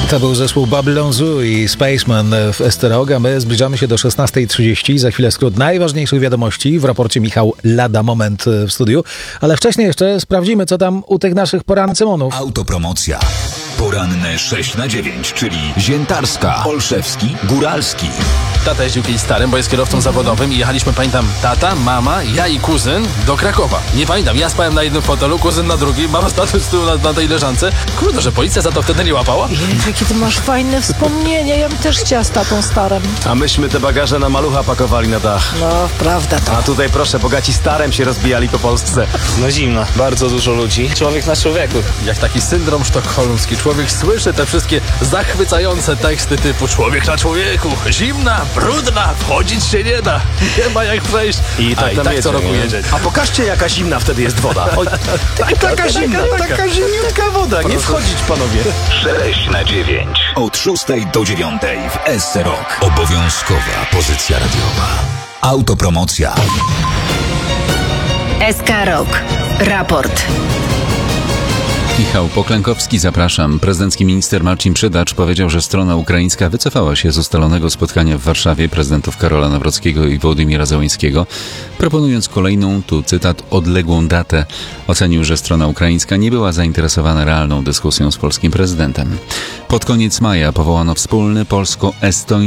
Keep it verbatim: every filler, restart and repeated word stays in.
To był zespół Babylon Zoo i Spaceman w Esterog, a my zbliżamy się do szesnastej trzydzieści. Za chwilę skrót najważniejszych wiadomości w raporcie Michał lada moment w studiu. Ale wcześniej jeszcze sprawdzimy, co tam u tych naszych porannych Cymonów. Autopromocja. Poranne sześć na dziewięć, czyli Ziętarska, Olszewski, Góralski. Tata jeździł kiedyś starym, bo jest kierowcą zawodowym i jechaliśmy, pamiętam, tata, mama, ja i kuzyn do Krakowa. Nie pamiętam, ja spałem na jednym fotelu, kuzyn na drugim, mama z tatą z tyłu na, na tej leżance. Kurde, że policja za to wtedy nie łapała? Jej, jakie ty masz fajne wspomnienia, ja bym też chciała z tatą starym. A myśmy te bagaże na malucha pakowali na dach. No, prawda to. A tutaj proszę, bogaci starem się rozbijali po Polsce. No zimno, bardzo dużo ludzi. Człowiek na człowieku. Jak taki syndrom sztokholmski. Człowiek słyszy te wszystkie zachwycające teksty typu człowiek na człowieku, zimna, brudna, wchodzić się nie da, nie ma jak przejść. I tak, A, i tam tak jedzie, co roku nie? jedzie. A pokażcie, jaka zimna wtedy jest woda. Oj, taka zimna, taka zimniutka woda. Nie wchodzić, panowie. sześć na dziewięć. Od szóstej do dziewiątej w Esterog. Obowiązkowa pozycja radiowa. Autopromocja. S K Rock. Raport. Michał Poklękowski, zapraszam. Prezydencki minister Marcin Przydacz powiedział, że strona ukraińska wycofała się z ustalonego spotkania w Warszawie prezydentów Karola Nawrockiego i Wołodymira Zełenskiego, proponując kolejną, tu cytat, odległą datę. Ocenił, że strona ukraińska nie była zainteresowana realną dyskusją z polskim prezydentem. Pod koniec maja powołano wspólny polsko-estoński